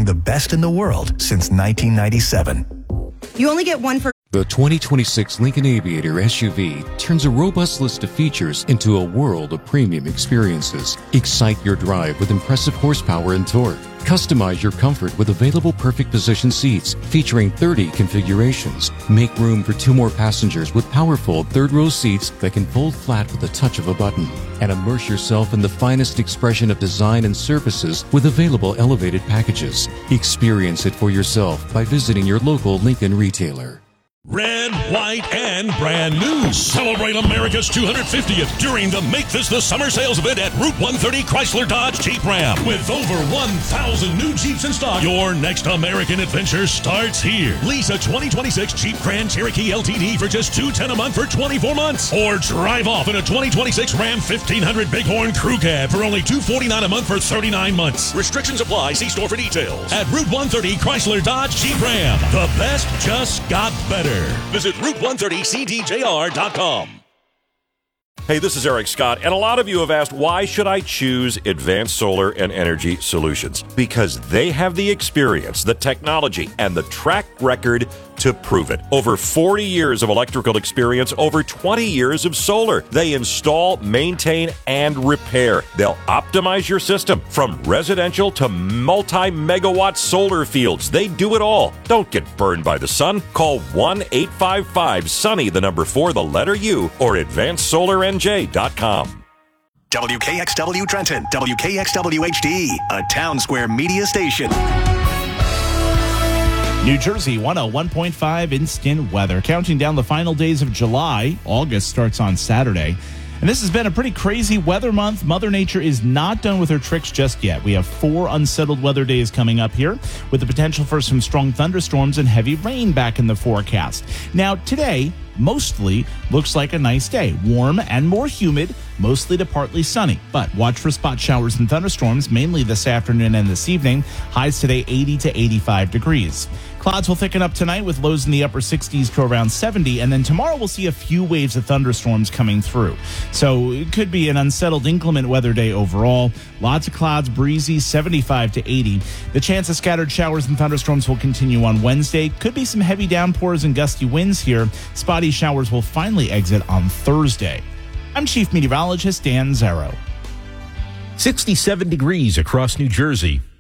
among the best in the world since 1997. You only get one for... The 2026 Lincoln Aviator SUV turns a robust list of features into a world of premium experiences. Excite your drive with impressive horsepower and torque. Customize your comfort with available perfect position seats featuring 30 configurations. Make room for 2 more passengers with powerful third-row seats that can fold flat with the touch of a button. And immerse yourself in the finest expression of design and services with available elevated packages. Experience it for yourself by visiting your local Lincoln retailer. Red, white, and brand new. Celebrate America's 250th during the Make This the Summer sales event at Route 130 Chrysler Dodge Jeep Ram. With over 1,000 new Jeeps in stock, your next American adventure starts here. Lease a 2026 Jeep Grand Cherokee LTD for just $210 a month for 24 months. Or drive off in a 2026 Ram 1500 Bighorn Crew Cab for only $249 a month for 39 months. Restrictions apply. See store for details. At Route 130 Chrysler Dodge Jeep Ram. The best just got better. Visit Route130CDJR.com. Hey, this is Eric Scott, and a lot of you have asked, why should I choose Advanced Solar and Energy Solutions? Because they have the experience, the technology, and the track record to prove it. Over 40 years of electrical experience, over 20 years of solar. They install, maintain, and repair. They'll optimize your system from residential to multi-megawatt solar fields. They do it all. Don't get burned by the sun. Call 1-855-SUNNY, the number 4, the letter U, or AdvancedSolarNJ.com. WKXW Trenton, WKXW HD, a Town Square media station. New Jersey 101.5 instant weather. Counting down the final days of July. August starts on Saturday. And this has been a pretty crazy weather month. Mother Nature is not done with her tricks just yet. We have 4 unsettled weather days coming up here with the potential for some strong thunderstorms and heavy rain back in the forecast. Now, today mostly looks like a nice day. Warm and more humid, mostly to partly sunny. But watch for spot showers and thunderstorms, mainly this afternoon and this evening. Highs today 80 to 85 degrees. Clouds will thicken up tonight with lows in the upper 60s to around 70. And then tomorrow we'll see a few waves of thunderstorms coming through. So it could be an unsettled, inclement weather day overall. Lots of clouds, breezy, 75 to 80. The chance of scattered showers and thunderstorms will continue on Wednesday. Could be some heavy downpours and gusty winds here. Spotty showers will finally exit on Thursday. I'm Chief Meteorologist Dan Zero. 67 degrees across New Jersey.